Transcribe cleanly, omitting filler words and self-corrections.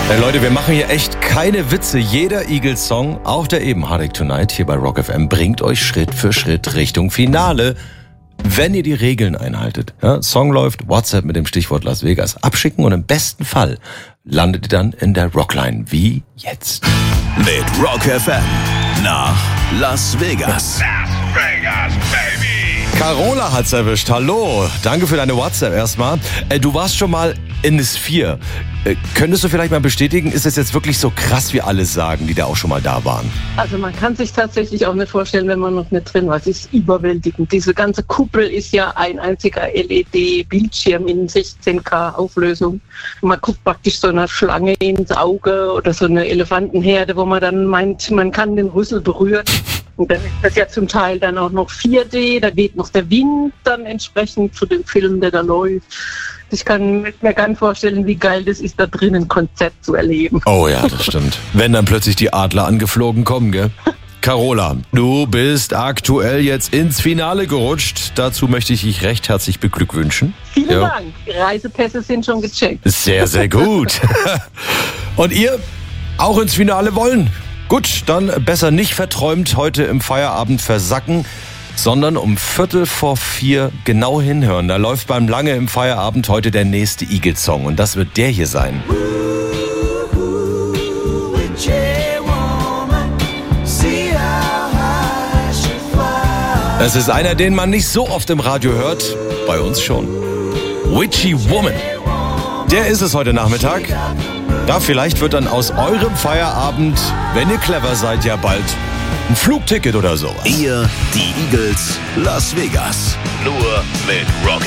Hey Leute, wir machen hier echt keine Witze. Jeder Eagles-Song, auch der eben Heartache Tonight hier bei Rock FM, bringt euch Schritt für Schritt Richtung Finale, wenn ihr die Regeln einhaltet. Ja, Song läuft, WhatsApp mit dem Stichwort Las Vegas abschicken und im besten Fall landet ihr dann in der Rockline, wie jetzt. Mit Rock FM nach Las Vegas. Las Vegas, baby! Carola hat's erwischt. Hallo, danke für deine WhatsApp erstmal. Du warst schon mal in the Sphere. Könntest du vielleicht mal bestätigen, ist es jetzt wirklich so krass, wie alle sagen, die da auch schon mal da waren? Also man kann sich tatsächlich auch nicht vorstellen, wenn man noch nicht drin war. Es ist überwältigend. Diese ganze Kuppel ist ja ein einziger LED-Bildschirm in 16K Auflösung. Man guckt praktisch so einer Schlange ins Auge oder so eine Elefantenherde, wo man dann meint, man kann den Rüssel berühren. Und dann ist das ja zum Teil dann auch noch 4D, da geht noch der Wind dann entsprechend zu dem Film, der da läuft. Ich kann mir gar nicht vorstellen, wie geil das ist, da drin ein Konzert zu erleben. Oh ja, das stimmt. Wenn dann plötzlich die Adler angeflogen kommen, gell? Carola, du bist aktuell jetzt ins Finale gerutscht. Dazu möchte ich dich recht herzlich beglückwünschen. Vielen Dank. Die Reisepässe sind schon gecheckt. Sehr, sehr gut. Und ihr auch ins Finale wollen? Gut, dann besser nicht verträumt heute im Feierabend versacken, sondern um 3:45 genau hinhören. Da läuft beim Lange im Feierabend heute der nächste Eagles-Song und das wird der hier sein. Es ist einer, den man nicht so oft im Radio hört, bei uns schon. Witchy Woman. Der ist es heute Nachmittag. Ja, vielleicht wird dann aus eurem Feierabend, wenn ihr clever seid, ja bald ein Flugticket oder sowas. Ihr, die Eagles, Las Vegas. Nur mit Rock